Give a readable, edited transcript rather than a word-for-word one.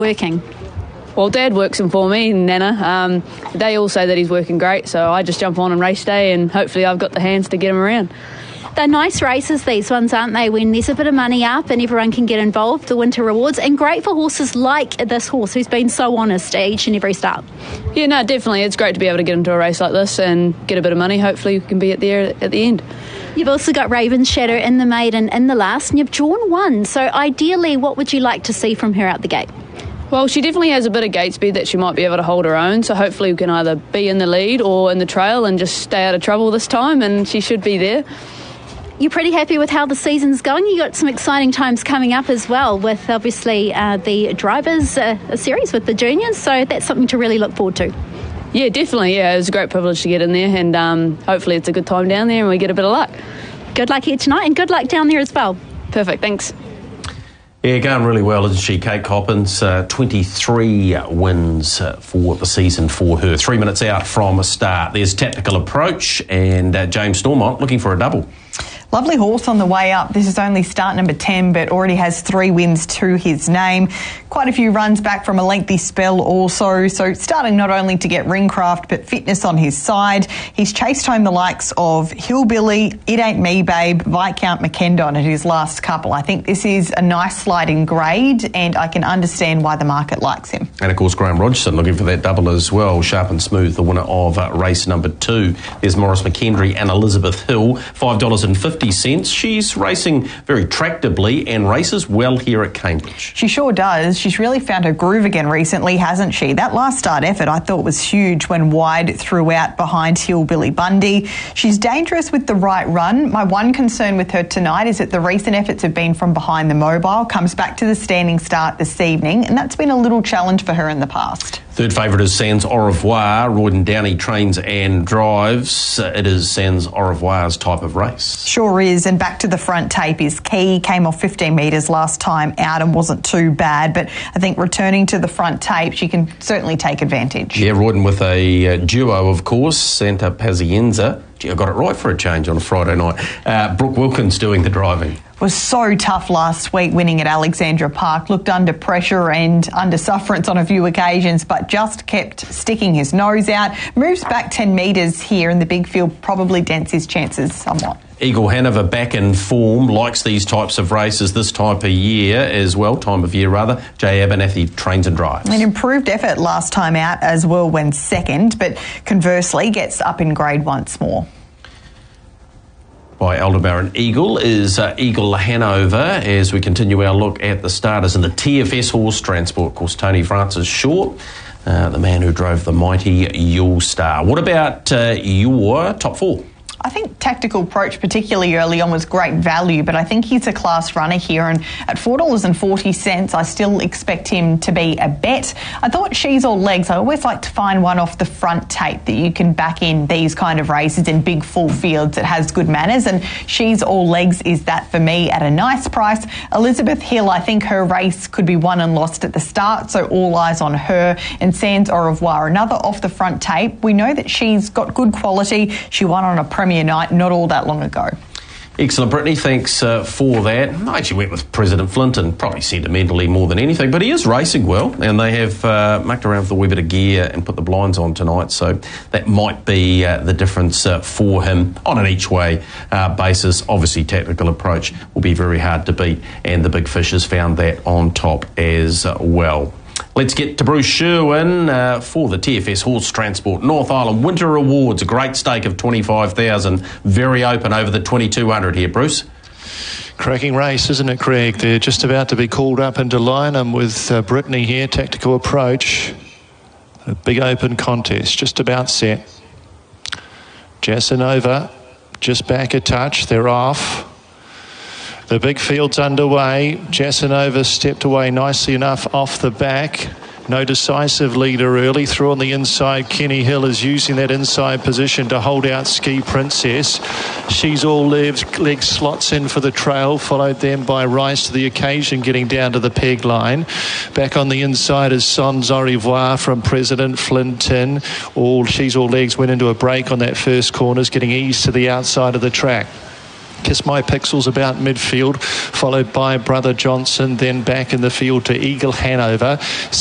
Working. Well, Dad works him for me, Nana. They all say that he's working great, so I just jump on race day and hopefully I've got the hands to get him around. They're nice races, these ones, aren't they, when there's a bit of money up and everyone can get involved, the winter rewards, and great for horses like this horse who's been so honest at each and every start. Yeah, no, definitely. It's great to be able to get into a race like this and get a bit of money. Hopefully we can be there at the end. You've also got Raven's Shadow in the maiden in the last, and you've drawn one. So ideally, what would you like to see from her out the gate? Well, she definitely has a bit of gate speed that she might be able to hold her own, so hopefully we can either be in the lead or in the trail and just stay out of trouble this time, and she should be there. You're pretty happy with how the season's going. You've got some exciting times coming up as well with obviously the Drivers series with the juniors, so that's something to really look forward to. Yeah, definitely. Yeah, it was a great privilege to get in there, and hopefully it's a good time down there and we get a bit of luck. Good luck here tonight and good luck down there as well. Perfect, thanks. Yeah, going really well, isn't she, Kate Coppins? 23 wins for the season for her. 3 minutes out from a start. There's Tactical Approach and James Stormont looking for a double. Lovely horse on the way up. This is only start number 10, but already has 3 wins to his name. Quite a few runs back from a lengthy spell also, so starting not only to get ringcraft but fitness on his side. He's chased home the likes of Hillbilly, It Ain't Me Babe, Viscount McKendon at his last couple. I think this is a nice sliding grade and I can understand why the market likes him. And of course Graham Rogerson looking for that double as well. Sharp and Smooth, the winner of race number 2. There's Morris McKendry and Elizabeth Hill, $5.50. She's racing very tractably and races well here at Cambridge. She sure does. She's really found her groove again recently, hasn't she? That last start effort I thought was huge when wide throughout behind Hillbilly Bundy. She's dangerous with the right run. My one concern with her tonight is that the recent efforts have been from behind the mobile, comes back to the standing start this evening, and that's been a little challenge for her in the past. Third favourite is Sans Au Revoir. Royden Downey trains and drives. It is Sans Au Revoir's type of race. Sure is, and back to the front tape is key. Came off 15 metres last time out and wasn't too bad, but I think returning to the front tape, she can certainly take advantage. Yeah, Royden with a duo, of course, Santa Pazienza. Gee, I got it right for a change on a Friday night. Brooke Wilkins doing the driving. Was so tough last week winning at Alexandra Park, looked under pressure and under sufferance on a few occasions, but just kept sticking his nose out. Moves back 10 metres here in the big field, probably dents his chances somewhat. Eagle Hanover back in form, likes these types of races this type of year as well, time of year rather. Jay Abernathy trains and drives. An improved effort last time out as well when second, but conversely gets up in grade once more. By Aldebaran Eagle is Eagle Hanover as we continue our look at the starters in the TFS horse transport. Of course, Tony Francis Shaw, the man who drove the mighty Yule Star. What about your top 4? I think Tactical Approach, particularly early on, was great value, but I think he's a class runner here, and at $4.40, I still expect him to be a bet. I thought She's All Legs. I always like to find one off the front tape that you can back in these kind of races in big full fields that has good manners, and She's All Legs is that for me at a nice price. Elizabeth Hill, I think her race could be won and lost at the start, so all eyes on her. And Sans Au Revoir, another off the front tape. We know that she's got good quality. She won on a Premier Night not all that long ago. Excellent, Brittany. Thanks for that. I actually went with President Flinton, probably sentimentally more than anything, but he is racing well, and they have mucked around with a wee bit of gear and put the blinds on tonight, so that might be the difference for him on an each-way basis. Obviously, Tactical Approach will be very hard to beat, and the Big Fish has found that on top as well. Let's get to Bruce Sherwin for the TFS Horse Transport North Island Winter Awards. A great stake of $25,000. Very open over the 2,200 here, Bruce. Cracking race, isn't it, Craig? They're just about to be called up into line. I'm with Brittany here, Tactical Approach. A big open contest, just about set. Jasanova just back a touch. They're off. The big field's underway. Jasanova stepped away nicely enough off the back. No decisive leader early. Through on the inside, Kenny Hill is using that inside position to hold out Ski Princess. She's All Legs slots in for the trail, followed then by Rise to the Occasion, getting down to the peg line. Back on the inside is Sans Au Revoir from President Flinton. She's All Legs went into a break on that first corner, getting eased to the outside of the track. Kiss My Pixels about midfield, followed by Brother Johnson, then back in the field to Eagle Hanover.